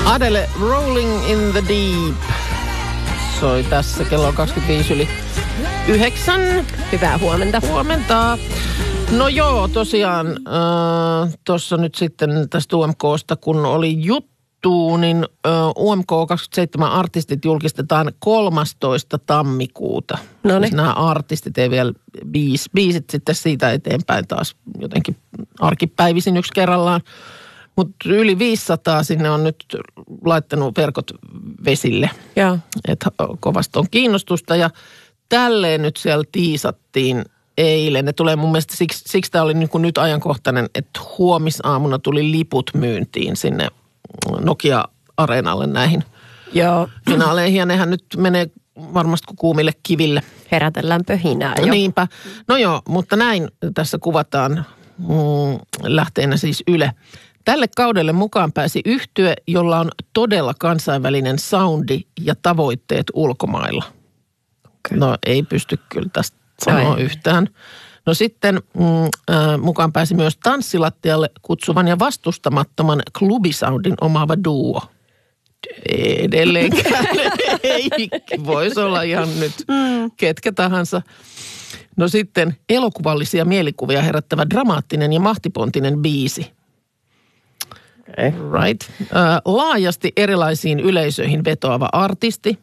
Adele, Rolling in the Deep. Soi tässä kello 25:09. Hyvää huomenta. Huomenta. No joo, tosiaan tuossa nyt sitten tästä UMKsta, kun oli juttu, niin UMK27 artistit julkistetaan 13. tammikuuta. Noniin. Siis nämä artistit ei vielä biisit sitten siitä eteenpäin taas jotenkin arkipäivisin yksi kerrallaan. Mutta yli 500 sinne on nyt laittanut verkot vesille. Joo. Että kovasti on kiinnostusta ja tälleen nyt siellä tiisattiin eilen. Ne tulee mun mielestä, siksi tämä oli niin kuin nyt ajankohtainen, että huomisaamuna tuli liput myyntiin sinne Nokia-areenalle näihin finaaleihin. Ja nehän nyt menee varmasti kuumille kiville. Herätellään pöhinää jo. Niinpä. No joo, mutta näin tässä kuvataan lähteenä siis Yle. Tälle kaudelle mukaan pääsi yhtye, jolla on todella kansainvälinen soundi ja tavoitteet ulkomailla. Okay. No ei pysty kyllä tästä sanoa yhtään. No sitten mukaan pääsi myös tanssilattialle kutsuvan ja vastustamattoman klubisoundin omaava duo. Edelleenkään ei voisi olla ihan nyt ketkä tahansa. No sitten elokuvallisia mielikuvia herättävä dramaattinen ja mahtipontinen biisi. Okay. Right. Laajasti erilaisiin yleisöihin vetoava artisti.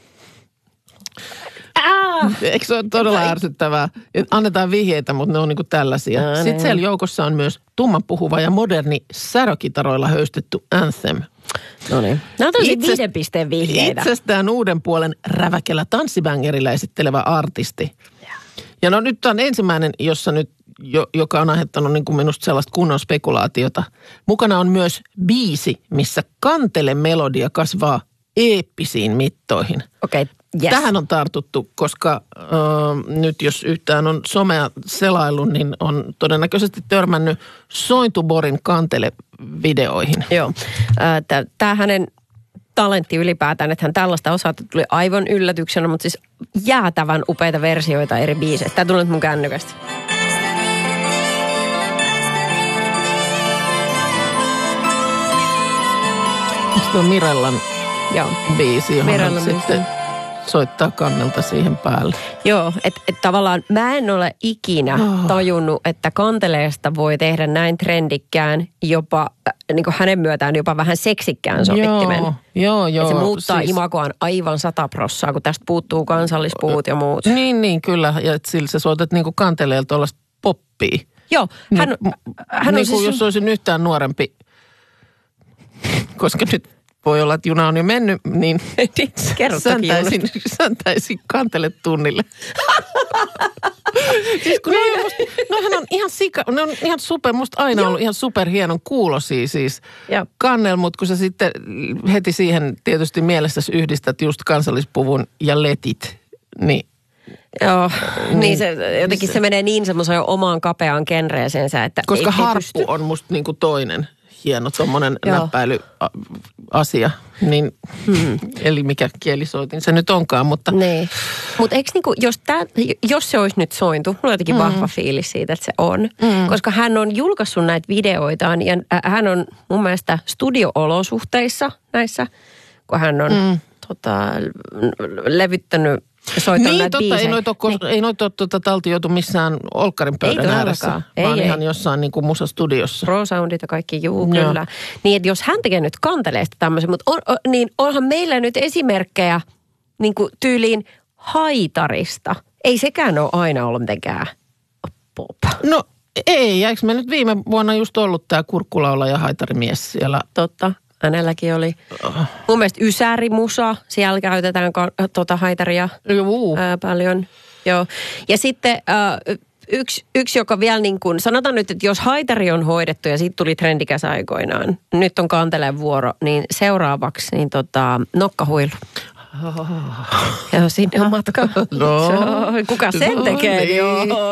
Eikö se ole todella ärsyttävää? Annetaan vihjeitä, mutta ne on niinku tällaisia. No, sitten siellä joukossa on myös tummanpuhuva ja moderni särökitaroilla höystetty Anthem. No niin. Nämä on tosi 5 pisteen vihjeitä. Itsestään uuden puolen räväkellä tanssibängerillä esittelevä artisti. Ja no nyt on ensimmäinen, jossa nyt joka on aiheuttanut niin kuin minusta sellaista kunnon spekulaatiota. Mukana on myös biisi, missä kantelemelodia kasvaa eeppisiin mittoihin. Okei, yes. Tähän on tartuttu, koska nyt jos yhtään on somea selailu, niin on todennäköisesti törmännyt Sointuborin kantelevideoihin. Joo, tämä hänen talentti ylipäätään, että hän tällaista osaa tuli aivan yllätyksenä, mutta siis jäätävän upeita versioita eri biiseistä. Tämä tuli nyt mun kännykästä. Sitten on Mirellan biisi, johon Mirella sitten soittaa kannelta siihen päälle. Joo, että tavallaan mä en ole ikinä tajunnut, että kanteleesta voi tehdä näin trendikkään, jopa niin kuin hänen myötään jopa vähän seksikkään sovittimen. Joo. Että se muuttaa siis imagoaan aivan 100%, kun tästä puuttuu kansallispuut ja muut. Niin, kyllä. Ja sillä sä soitat niin kuin kanteleelta tuollaista poppia. Joo, hän niin on siis jos olisin yhtään nuorempi, koska nyt voi olla, että juna on jo mennyt, niin säntäisin kanteletunnille. Siis kun hän on ihan ne on ihan musta aina ollut ihan superhienon kuulosia siis kannel, mutta kun sä sitten heti siihen tietysti mielessäsi yhdistät just kansallispuvun ja letit, niin joo, niin se jotenkin se menee niin semmoiseen omaan kapeaan genreeseensä, että koska ei harppu pysty. on musta niinku toinen hieno tommonen näppäilyasia, niin eli mikä kielisoitin se nyt onkaan, mutta niin. Mutta eikö niinku, jos se olisi nyt sointu, mulla on jotenkin vahva fiilis siitä, että se on, koska hän on julkaissut näitä videoitaan ja hän on mun mielestä studio-olosuhteissa näissä, kun hän on levyttänyt soittanut näitä biisejä. Ei noita ole taltioitu missään olkkarin pöydän ääressä, vaan ihan jossain niin kuin musastudiossa. Pro-soundit ja kaikki, kyllä. Niin, että jos hän tekee nyt kanteleesta tämmöisen, mutta niin onhan meillä nyt esimerkkejä niin kuin tyyliin haitarista. Ei sekään ole aina ollut mitenkään pop. No ei, eikö me nyt viime vuonna just ollut tämä kurkkulaula ja haitarimies siellä? Totta. Hänelläkin oli mun mielestä ysärimusa. Siellä käytetään haitaria paljon. Joo. Ja sitten yksi, joka vielä niin kuin, sanotaan nyt, että jos haitari on hoidettu ja siitä tuli trendikäs aikoinaan, nyt on kanteleen vuoro, niin seuraavaksi niin nokkahuilu. Ja sinne on matka. No. Kuka sen tekee? Niin. Joo.